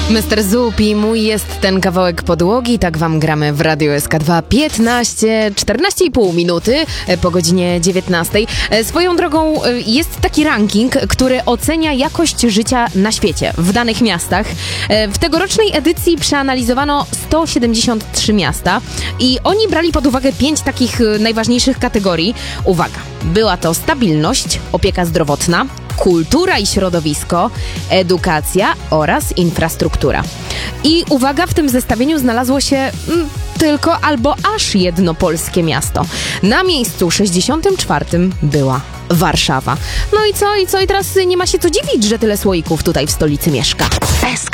Mr. Zupi, mój jest ten kawałek podłogi, tak wam gramy w Radio SK2 14,5 minuty po godzinie 19. Swoją drogą jest taki ranking, który ocenia jakość życia na świecie, w danych miastach. W tegorocznej edycji przeanalizowano 173 miasta i oni brali pod uwagę 5 takich najważniejszych kategorii. Uwaga, była to stabilność, opieka zdrowotna, kultura i środowisko, edukacja oraz infrastruktura. I uwaga, w tym zestawieniu znalazło się tylko albo aż jedno polskie miasto. Na miejscu 64 była Warszawa. No i co? I teraz nie ma się co dziwić, że tyle słoików tutaj w stolicy mieszka.